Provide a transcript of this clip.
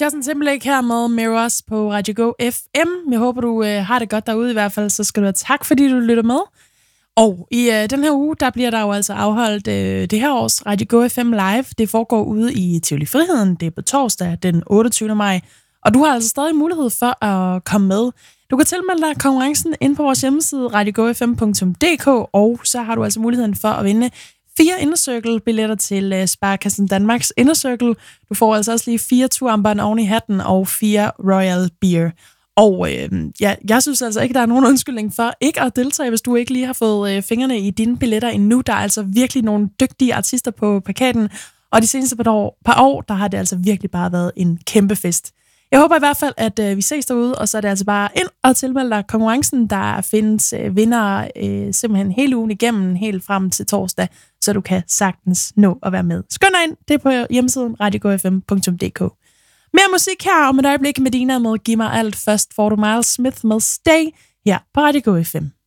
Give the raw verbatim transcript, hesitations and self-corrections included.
Justin Timberlake her med Mirrors på Radio Go F M. Jeg håber, du øh, har det godt derude i hvert fald, så skal du have tak, fordi du lytter med. Og i øh, den her uge, der bliver der jo altså afholdt øh, det her års Radio Go F M Live. Det foregår ude i Tivoli Friheden. Det er på torsdag den otteogtyvende maj. Og du har altså stadig mulighed for at komme med. Du kan tilmelde dig konkurrencen inde på vores hjemmeside radio go f m punktum d k, og så har du altså muligheden for at vinde fire Inner Circle-billetter til uh, Sparkassen Danmarks Inner Circle. Du får altså også lige fire turarmbånd oven i hatten og fire Royal Beer. Og øh, ja, jeg synes altså ikke, der er nogen undskyldning for ikke at deltage, hvis du ikke lige har fået øh, fingrene i dine billetter endnu. Der er altså virkelig nogle dygtige artister på plakaten, og de seneste par år, par år, der har det altså virkelig bare været en kæmpe fest. Jeg håber i hvert fald, at øh, vi ses derude, og så er det altså bare ind og tilmelde dig konkurrencen. Der findes øh, vinder øh, simpelthen hele ugen igennem, helt frem til torsdag, så du kan sagtens nå at være med. Skynd dig ind, det er på hjemmesiden radio go f m punktum d k. Mere musik her om et øjeblik med Dina med Giv mig alt. Først får du Miles Smith med Stay her på Radio Go F M.